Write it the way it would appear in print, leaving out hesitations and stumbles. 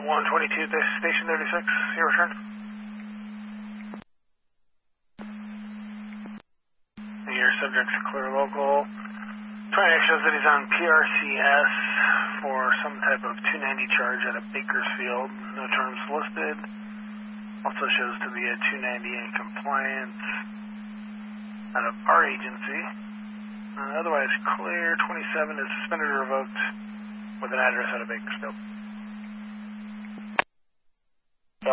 122 at Station 36, your return. Your subject's clear local. 20 shows that he's on PRCS for some type of 290 charge at a Bakersfield. No terms listed. Also shows to be a 290 in compliance out of our agency. Otherwise clear. 27 is suspended or revoked with an address out of Bakersfield.